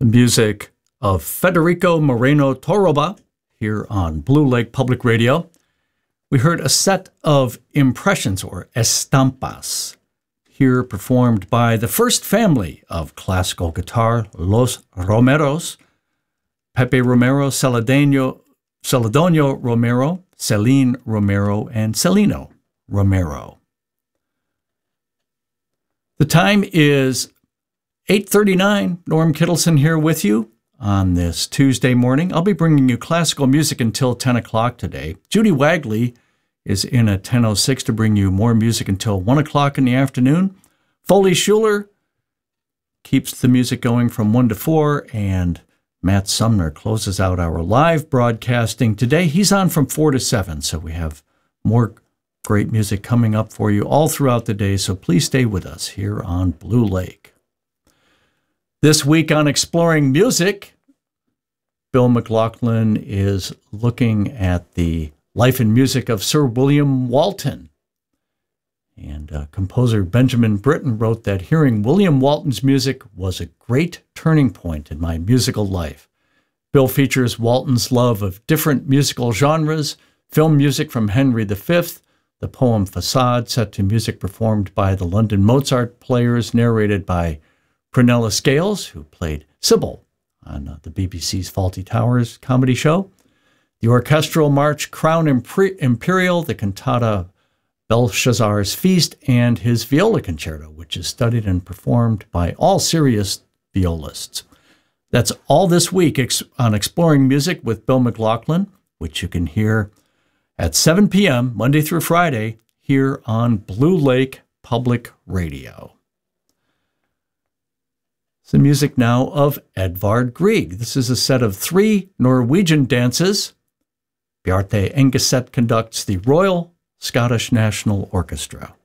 the music of Federico Moreno Torroba here on Blue Lake Public Radio. We heard a set of impressions, or estampas, here performed by the first family of classical guitar, Los Romeros, Pepe Romero, Celedonio Romero, Celine Romero, and Celino Romero. The time is 8:39. Norm Kittleson here with you on this Tuesday morning. I'll be bringing you classical music until 10 o'clock today. Judy Wagley is in at 10:06 to bring you more music until 1 o'clock in the afternoon. Foley Schuler keeps the music going from 1 to 4, and Matt Sumner closes out our live broadcasting today. He's on from 4 to 7, so we have more great music coming up for you all throughout the day, so please stay with us here on Blue Lake. This week on Exploring Music, Bill McLaughlin is looking at the life and music of Sir William Walton. And composer Benjamin Britten wrote that hearing William Walton's music was a great turning point in my musical life. Bill features Walton's love of different musical genres, film music from Henry V, the poem Facade, set to music performed by the London Mozart Players, narrated by Prunella Scales, who played Sybil on the BBC's Fawlty Towers comedy show, the orchestral march Crown Imperial, the cantata Belshazzar's Feast, and his viola concerto, which is studied and performed by all serious violists. That's all this week on Exploring Music with Bill McLaughlin, which you can hear at 7 p.m. Monday through Friday here on Blue Lake Public Radio. The music now of Edvard Grieg. This is a set of 3 Norwegian dances. Bjarte Engeset conducts the Royal Scottish National Orchestra.